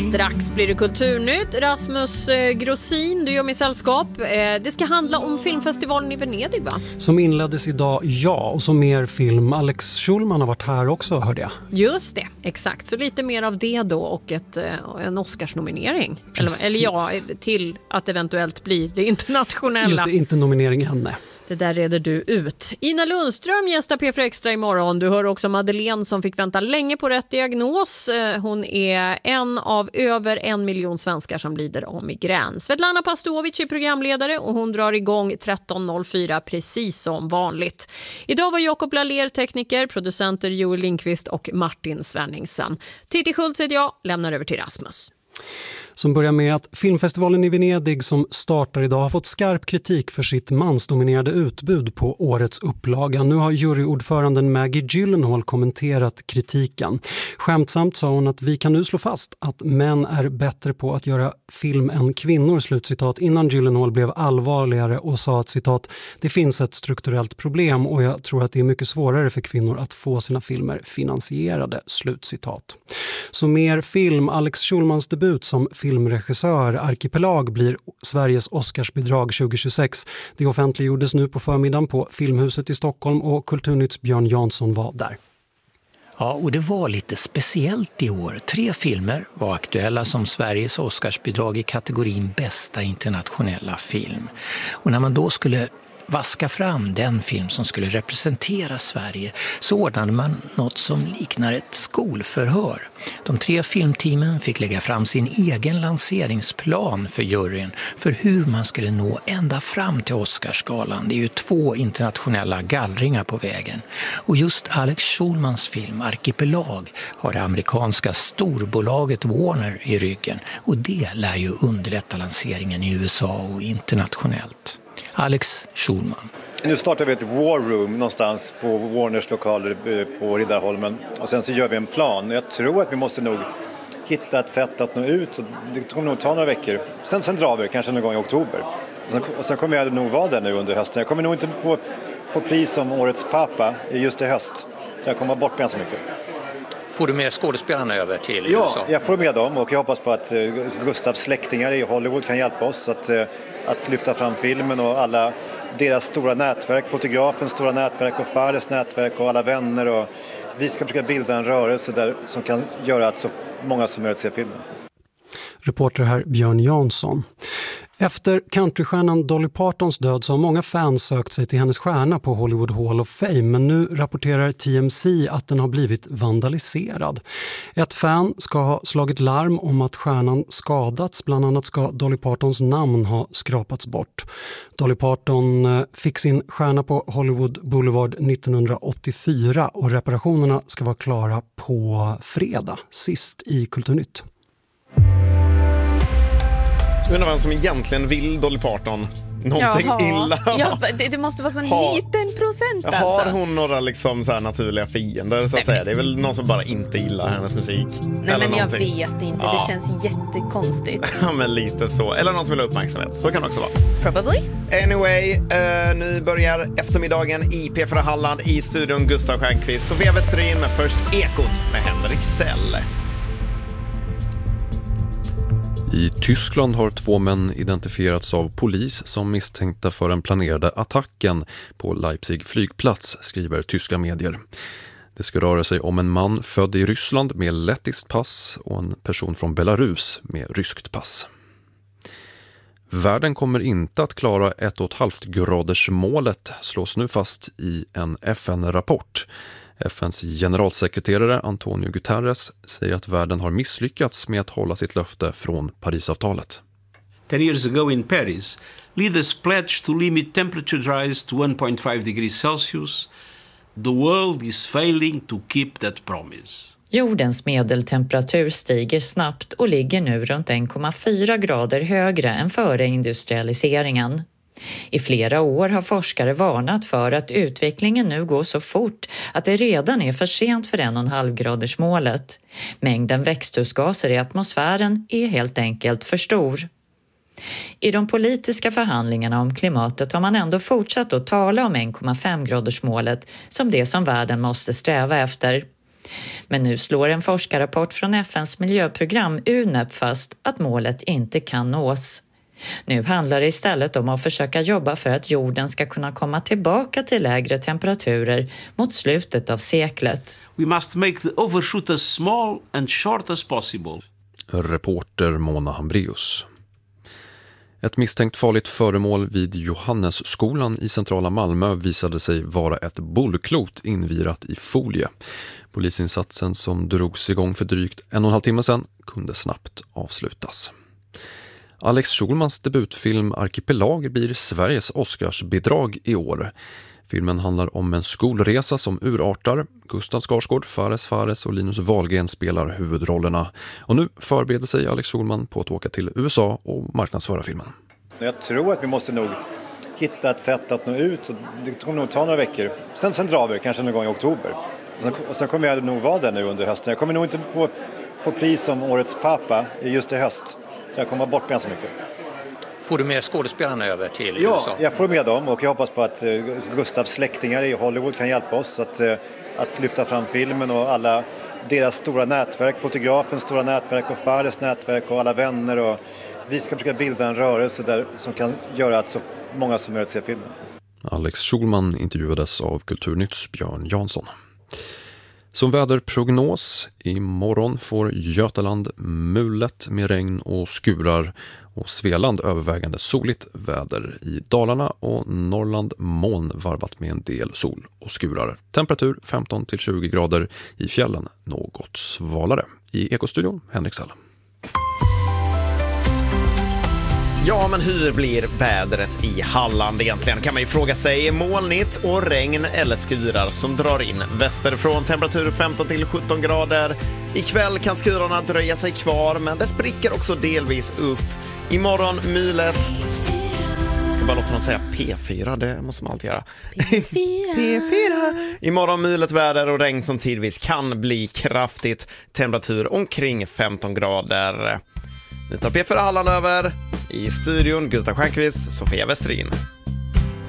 Strax blir det kulturnytt. Rasmus Grossin, du gör mig sällskap. Det ska handla om filmfestivalen i Venedig, va? Som inleddes idag, ja. Och så mer film. Alex Schulman har varit här också, hörde jag. Just det, exakt. Så lite mer av det då och en Oscarsnominering. Eller ja, till att eventuellt bli det internationella. Just det, inte nominering än. Det där reder du ut. Ina Lundström gästar P4 Extra imorgon. Du hör också Madeleine som fick vänta länge på rätt diagnos. Hon är en av över 1 miljon svenskar som lider av migrän. Svetlana Pastovic är programledare och hon drar igång 13.04 precis som vanligt. Idag var Jakob Laller tekniker, producenter Joel Lindqvist och Martin Svenningsen. Titti Schultz heter jag, lämnar över till Rasmus. Som börjar med att filmfestivalen i Venedig som startar idag har fått skarp kritik för sitt mansdominerade utbud på årets upplaga. Nu har juryordföranden Maggie Gyllenhaal kommenterat kritiken. Skämtsamt sa hon att vi kan nu slå fast att män är bättre på att göra film än kvinnor, slutcitat, innan Gyllenhaal blev allvarligare och sa att citat, det finns ett strukturellt problem och jag tror att det är mycket svårare för kvinnor att få sina filmer finansierade, slutcitat. Så mer film. Alex Schulmans debut som filmregissör Arkipelag blir Sveriges Oscarsbidrag 2026. Det offentliggjordes nu på förmiddagen på Filmhuset i Stockholm och Kulturnytts Björn Jansson var där. Ja, och det var lite speciellt i år. 3 filmer var aktuella som Sveriges Oscarsbidrag i kategorin bästa internationella film. Och när man då skulle vaska fram den film som skulle representera Sverige så ordnade man något som liknar ett skolförhör. De 3 filmteamen fick lägga fram sin egen lanseringsplan för juryn för hur man skulle nå ända fram till Oscarsgalan. Det är ju 2 internationella gallringar på vägen. Och just Alex Schulmans film Arkipelag har det amerikanska storbolaget Warner i ryggen och det lär ju underlätta lanseringen i USA och internationellt. Alex Schulman. Nu startar vi ett war room någonstans på Warners lokaler på Riddarholmen och sen så gör vi en plan. Jag tror att vi måste nog hitta ett sätt att nå ut. Det kommer nog ta några veckor. Sen drar vi, kanske någon gång i oktober. Och sen kommer jag nog vara där nu under hösten. Jag kommer nog inte få pris som årets pappa just i höst. Jag kommer bort ganska mycket. Får du med skådespelarna över till USA? Ja, jag får med dem och jag hoppas på att Gustavs släktingar i Hollywood kan hjälpa oss att lyfta fram filmen och alla deras stora nätverk, fotografens stora nätverk och Fares nätverk och alla vänner. Och vi ska försöka bilda en rörelse där som kan göra att så många som möjligt ser filmen. Reporter här Björn Jansson. Efter countrystjärnan Dolly Partons död så har många fans sökt sig till hennes stjärna på Hollywood Hall of Fame, men nu rapporterar TMZ att den har blivit vandaliserad. Ett fan ska ha slagit larm om att stjärnan skadats, bland annat ska Dolly Partons namn ha skrapats bort. Dolly Parton fick sin stjärna på Hollywood Boulevard 1984 och reparationerna ska vara klara på fredag, sist i Kulturnytt. Jag undrar vem som egentligen vill Dolly Parton någonting illa. Ja, det måste vara så en liten procent alltså. Har hon några liksom så här naturliga fiender så att säga? Det är väl någon som bara inte gillar hennes musik. Nej, eller men jag någonting. vet inte. Det känns jättekonstigt. Ja, men lite så. Eller någon som vill ha uppmärksamhet. Så kan det också vara. Probably. Anyway, nu börjar eftermiddagen i P4 Halland i studion Gustav Stjernqvist. Sofia Westrin med först Ekot med Henrik Sell. I Tyskland har 2 män identifierats av polis som misstänkta för den planerade attacken på Leipzig flygplats, skriver tyska medier. Det ska röra sig om en man född i Ryssland med lettiskt pass och en person från Belarus med ryskt pass. Världen kommer inte att klara 1,5-gradersmålet, slås nu fast i en FN-rapport. FNs generalsekreterare Antonio Guterres säger att världen har misslyckats med att hålla sitt löfte från Parisavtalet. 10 years ago in Paris, leaders pledged to limit temperature rise to 1.5 degrees Celsius. The world is failing to keep that promise. Jordens medeltemperatur stiger snabbt och ligger nu runt 1,4 grader högre än före industrialiseringen. I flera år har forskare varnat för att utvecklingen nu går så fort att det redan är för sent för 1,5-gradersmålet. Mängden växthusgaser i atmosfären är helt enkelt för stor. I de politiska förhandlingarna om klimatet har man ändå fortsatt att tala om 1,5-gradersmålet som det som världen måste sträva efter. Men nu slår en forskarrapport från FNs miljöprogram UNEP fast att målet inte kan nås. Nu handlar det istället om att försöka jobba för att jorden ska kunna komma tillbaka till lägre temperaturer mot slutet av seklet. We must make the overshoot as small and short as possible. Reporter Mona Hambreus. Ett misstänkt farligt föremål vid Johannesskolan i centrala Malmö visade sig vara ett bollklot invirat i folie. Polisinsatsen som drogs igång för drygt 1,5 timme sedan kunde snabbt avslutas. Alex Schulmans debutfilm Arkipelag blir Sveriges Oscarsbidrag i år. Filmen handlar om en skolresa som urartar. Gustav Skarsgård, Fares och Linus Wahlgren spelar huvudrollerna. Och nu förbereder sig Alex Schulman på att åka till USA och marknadsföra filmen. Jag tror att vi måste nog hitta ett sätt att nå ut. Det kommer nog ta några veckor. Sen drar vi, kanske någon gång i oktober. Och sen kommer jag nog vara där nu under hösten. Jag kommer nog inte få pris som årets pappa just i höst. Jag kommer bort ganska mycket. Får du med skådespelarna över till USA? Ja, jag får med dem och jag hoppas på att Gustavs släktingar i Hollywood kan hjälpa oss att lyfta fram filmen och alla deras stora nätverk, fotografens stora nätverk och Fares nätverk och alla vänner. Och vi ska försöka bilda en rörelse där som kan göra att så många som möjligt ser filmen. Alex Schulman intervjuades av Kulturnytts Björn Jansson. Som väderprognos, imorgon får Götaland mulet med regn och skurar och Svealand övervägande soligt väder. I Dalarna och Norrland moln varvat med en del sol och skurar. Temperatur 15-20 grader, i fjällen något svalare. I Ekostudion, Henrik Sall. Ja, men hur blir vädret i Halland egentligen? Kan man ju fråga sig. Molnigt och regn eller skurar som drar in västerifrån. Temperatur 15-17 grader. Ikväll kan skurarna dröja sig kvar, men det spricker också delvis upp. Imorgon mulet. Jag ska bara låta dem säga P4, det måste man alltid göra. P4. Imorgon mulet väder och regn som tidvis kan bli kraftigt. Temperatur omkring 15 grader. Nu tar P4 Halland över. I studion Gustav Stjernqvist, Sofia Westrin.